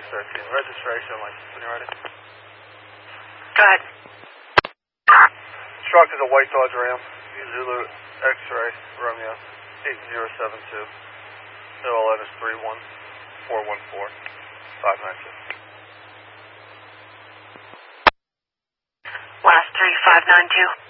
613. Registration, license when you're ready. Go ahead. Truck is a white Dodge Ram. Zulu X-ray Romeo 8072. LN is 31414 592. Last 3592.